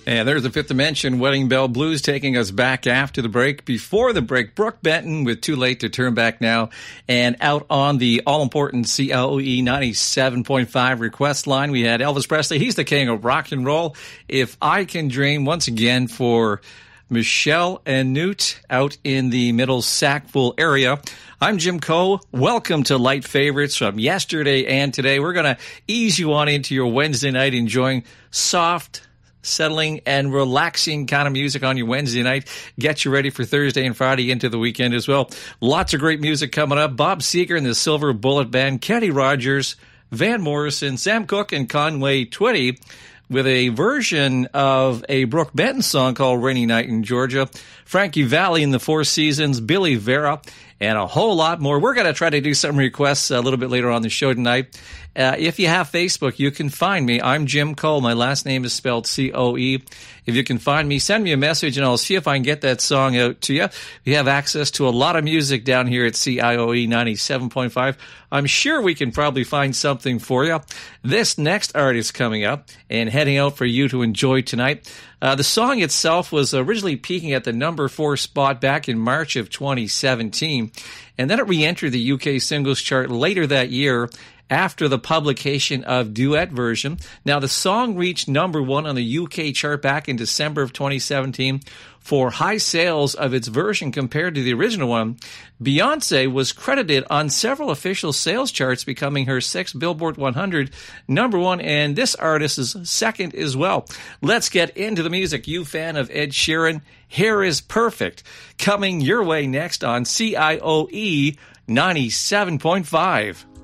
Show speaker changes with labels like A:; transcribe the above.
A: And there's the Fifth Dimension, Wedding Bell Blues, taking us back after the break. Before the break, Brooke Benton with Too Late to Turn Back Now. And out on the all-important CIOE 97.5 request line, we had Elvis Presley. He's the king of rock and roll. If I Can Dream, once again for Michelle and Newt out in the Middle Sackville area. I'm Jim Coe. Welcome to Light Favorites from yesterday and today. We're going to ease you on into your Wednesday night, enjoying soft, settling and relaxing kind of music on your Wednesday night. Get you ready for Thursday and Friday into the weekend as well. Lots of great music coming up. Bob Seger and the Silver Bullet Band, Kenny Rogers, Van Morrison, Sam Cooke, and Conway Twitty with a version of a Brooke Benton song called Rainy Night in Georgia. Frankie Valli and the Four Seasons, Billy Vera, and a whole lot more. We're going to try to do some requests a little bit later on the show tonight. If you have Facebook, you can find me. I'm Jim Coe. My last name is spelled C-O-E. If you can find me, send me a message, and I'll see if I can get that song out to you. We have access to a lot of music down here at CIOE 97.5. I'm sure we can probably find something for you. This next artist coming up and heading out for you to enjoy tonight. The song itself was originally peaking at the number 4 spot back in March of 2017, and then it re-entered the UK singles chart later that year after the publication of Duet Version. Now, the song reached number 1 on the UK chart back in December of 2017 for high sales of its version compared to the original one. Beyonce was credited on several official sales charts, becoming her 6th Billboard 100 number 1, and this artist's 2nd as well. Let's get into the music. You fan of Ed Sheeran, Hair is Perfect, coming your way next on CIOE 97.5.